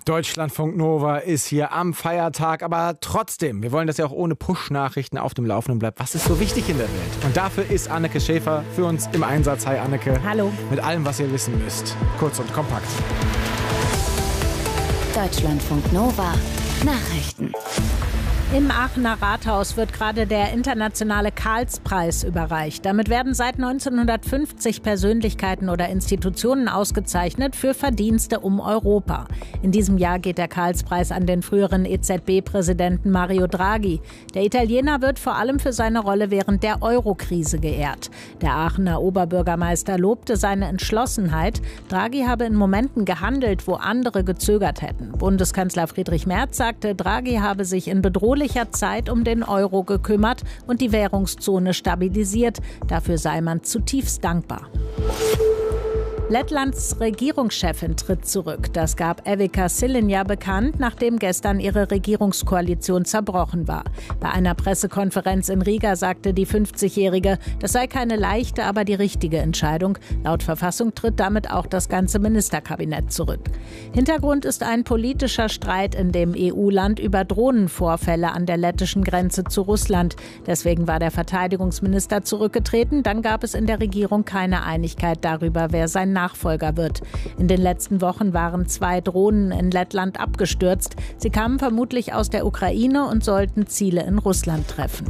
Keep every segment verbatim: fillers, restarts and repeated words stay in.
Deutschlandfunk Nova ist hier am Feiertag, aber trotzdem, wir wollen, dass ihr auch ohne Push-Nachrichten auf dem Laufenden bleibt. Was ist so wichtig in der Welt? Und dafür ist Anneke Schäfer für uns im Einsatz. Hi Anneke. Hallo. Mit allem, was ihr wissen müsst. Kurz und kompakt. Deutschlandfunk Nova Nachrichten. Im Aachener Rathaus wird gerade der internationale Karlspreis überreicht. Damit werden seit neunzehnhundertfünfzig Persönlichkeiten oder Institutionen ausgezeichnet für Verdienste um Europa. In diesem Jahr geht der Karlspreis an den früheren E Z B-Präsidenten Mario Draghi. Der Italiener wird vor allem für seine Rolle während der Euro-Krise geehrt. Der Aachener Oberbürgermeister lobte seine Entschlossenheit. Draghi habe in Momenten gehandelt, wo andere gezögert hätten. Bundeskanzler Friedrich Merz sagte, Draghi habe sich in bedrohlicher Zeit um den Euro gekümmert und die Währungszone stabilisiert. Dafür sei man zutiefst dankbar. Lettlands Regierungschefin tritt zurück. Das gab Evika Silinja bekannt, nachdem gestern ihre Regierungskoalition zerbrochen war. Bei einer Pressekonferenz in Riga sagte die fünfzigjährige, das sei keine leichte, aber die richtige Entscheidung. Laut Verfassung tritt damit auch das ganze Ministerkabinett zurück. Hintergrund ist ein politischer Streit in dem E U-Land über Drohnenvorfälle an der lettischen Grenze zu Russland. Deswegen war der Verteidigungsminister zurückgetreten. Dann gab es in der Regierung keine Einigkeit darüber, wer sein Nachfolger wird. In den letzten Wochen waren zwei Drohnen in Lettland abgestürzt. Sie kamen vermutlich aus der Ukraine und sollten Ziele in Russland treffen.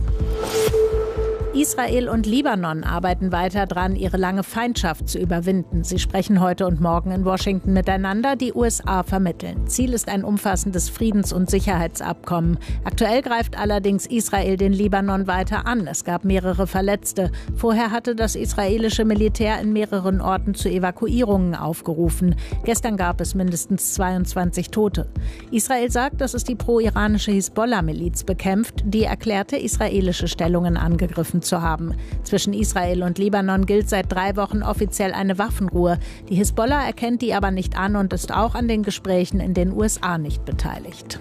Israel und Libanon arbeiten weiter dran, ihre lange Feindschaft zu überwinden. Sie sprechen heute und morgen in Washington miteinander, die U S A vermitteln. Ziel ist ein umfassendes Friedens- und Sicherheitsabkommen. Aktuell greift allerdings Israel den Libanon weiter an. Es gab mehrere Verletzte. Vorher hatte das israelische Militär in mehreren Orten zu Evakuierungen aufgerufen. Gestern gab es mindestens zweiundzwanzig Tote. Israel sagt, dass es die pro-iranische Hisbollah-Miliz bekämpft, die erklärte israelische Stellungen angegriffen zu haben. Zwischen Israel und Libanon gilt seit drei Wochen offiziell eine Waffenruhe. Die Hisbollah erkennt die aber nicht an und ist auch an den Gesprächen in den U S A nicht beteiligt.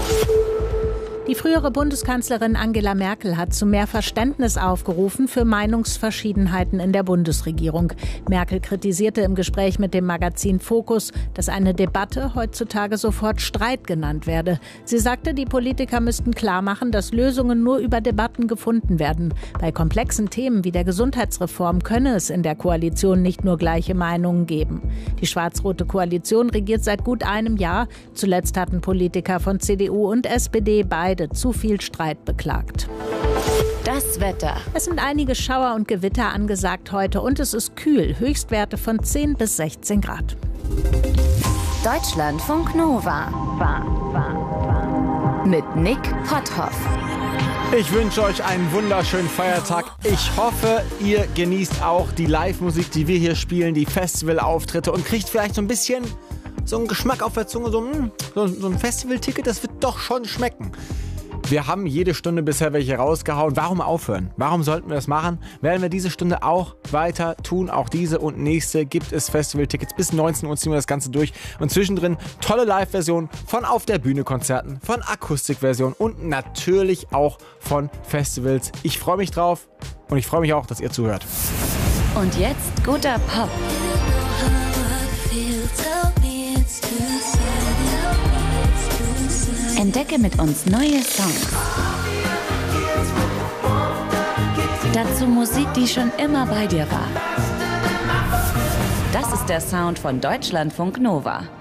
Die frühere Bundeskanzlerin Angela Merkel hat zu mehr Verständnis aufgerufen für Meinungsverschiedenheiten in der Bundesregierung. Merkel kritisierte im Gespräch mit dem Magazin Focus, dass eine Debatte heutzutage sofort Streit genannt werde. Sie sagte, die Politiker müssten klarmachen, dass Lösungen nur über Debatten gefunden werden. Bei komplexen Themen wie der Gesundheitsreform könne es in der Koalition nicht nur gleiche Meinungen geben. Die schwarz-rote Koalition regiert seit gut einem Jahr. Zuletzt hatten Politiker von C D U und S P D beide zu viel Streit beklagt. Das Wetter. Es sind einige Schauer und Gewitter angesagt heute und es ist kühl. Höchstwerte von zehn bis sechzehn Grad. Deutschlandfunk Nova. Mit Nick Potthoff. Ich wünsche euch einen wunderschönen Feiertag. Ich hoffe, ihr genießt auch die Live-Musik, die wir hier spielen, die Festivalauftritte und kriegt vielleicht so ein bisschen so einen Geschmack auf der Zunge, so, mh, so, so ein Festivalticket, das wird doch schon schmecken. Wir haben jede Stunde bisher welche rausgehauen. Warum aufhören? Warum sollten wir das machen? Werden wir diese Stunde auch weiter tun. Auch diese und nächste gibt es Festivaltickets. Bis neunzehn Uhr ziehen wir das Ganze durch. Und zwischendrin tolle Live-Versionen von Auf der Bühne Konzerten, von Akustikversionen und natürlich auch von Festivals. Ich freue mich drauf und ich freue mich auch, dass ihr zuhört. Und jetzt guter Pop. Entdecke mit uns neue Songs. Dazu Musik, die schon immer bei dir war. Das ist der Sound von Deutschlandfunk Nova.